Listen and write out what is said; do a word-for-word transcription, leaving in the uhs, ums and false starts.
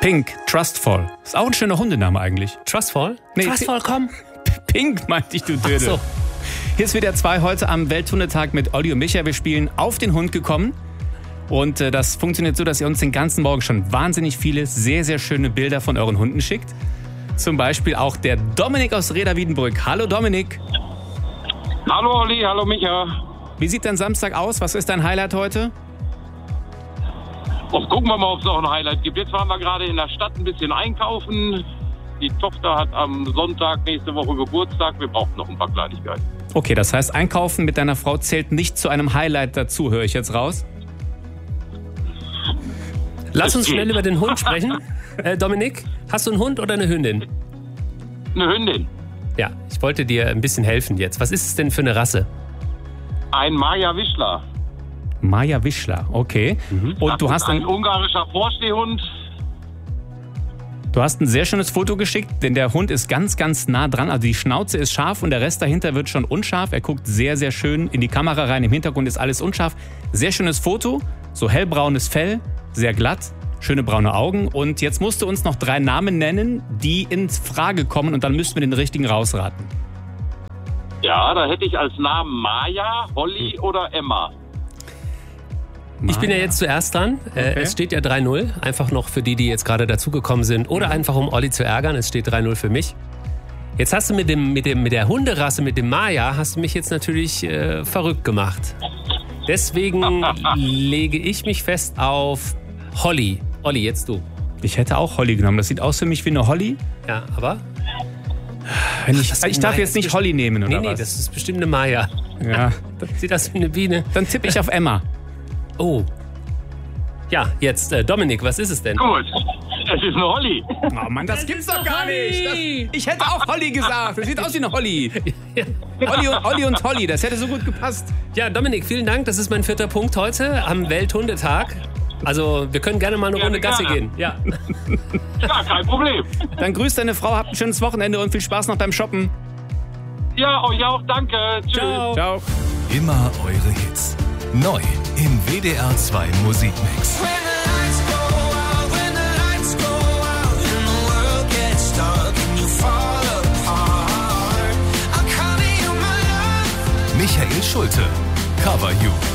Pink, Trustful. Ist auch ein schöner Hundename eigentlich. Trustful? Nee, Trustful, komm. Pink meinte ich, du Dödel. Ach so. Hier ist W D R zwei heute am Welthundetag mit Olli und Micha. Wir spielen auf den Hund gekommen. Und äh, das funktioniert so, dass ihr uns den ganzen Morgen schon wahnsinnig viele, sehr, sehr schöne Bilder von euren Hunden schickt. Zum Beispiel auch der Dominik aus Reda-Wiedenbrück. Hallo Dominik. Hallo Olli, hallo Micha. Wie sieht dein Samstag aus? Was ist dein Highlight heute? Och, gucken wir mal, ob es noch ein Highlight gibt. Jetzt waren wir gerade in der Stadt ein bisschen einkaufen. Die Tochter hat am Sonntag nächste Woche Geburtstag. Wir brauchen noch ein paar Kleinigkeiten. Okay, das heißt, Einkaufen mit deiner Frau zählt nicht zu einem Highlight dazu, höre ich jetzt raus. Lass uns schnell über den Hund sprechen. Äh, Dominik, hast du einen Hund oder eine Hündin? Eine Hündin. Ja, ich wollte dir ein bisschen helfen jetzt. Was ist es denn für eine Rasse? Ein Maja Wischler. Maja Wischler, okay. Mhm. Und das du hast ein, ein, ein ungarischer Vorstehhund. du hast ein sehr schönes Foto geschickt, denn der Hund ist ganz, ganz nah dran. Also die Schnauze ist scharf und der Rest dahinter wird schon unscharf. Er guckt sehr, sehr schön in die Kamera rein. Im Hintergrund ist alles unscharf. Sehr schönes Foto, so hellbraunes Fell, sehr glatt, schöne braune Augen. Und jetzt musst du uns noch drei Namen nennen, die in Frage kommen und dann müssen wir den richtigen rausraten. Ja, da hätte ich als Namen Maja, Holly oder Emma. Ich bin ja jetzt zuerst dran. Okay. Es steht ja drei null. Einfach noch für die, die jetzt gerade dazugekommen sind. Oder einfach um Olli zu ärgern. Es steht drei null für mich. Jetzt hast du mit, dem, mit, dem, mit der Hunderasse, mit dem Maja, hast du mich jetzt natürlich äh, verrückt gemacht. Deswegen lege ich mich fest auf Holly. Olli, jetzt du. Ich hätte auch Holly genommen. Das sieht aus für mich wie eine Holly. Ja, aber? Wenn ich ich darf jetzt nicht Holly nehmen, oder nee, was? Nee, nee, das ist bestimmt eine Maja. Ja. Sieht aus wie eine Biene. Dann tippe ich auf Emma. Oh. Ja, jetzt, äh, Dominik, was ist es denn? Gut, es ist eine Holly. Oh Mann, das, das gibt's doch gar nicht. Das, ich hätte auch Holly gesagt. Das sieht aus wie eine Holly. Ja. Olli, und, Olli und Holly, das hätte so gut gepasst. Ja, Dominik, vielen Dank. Das ist mein vierter Punkt heute am Welthundetag. Also, wir können gerne mal eine Runde Gassi gehen. Ja. Ja, kein Problem. Dann grüß deine Frau, habt ein schönes Wochenende und viel Spaß noch beim Shoppen. Ja, euch auch, danke. Tschüss. Ciao. Ciao. Immer eure Hits. Neu im W D R zwei Musikmix. Michael Schulte, Cover You.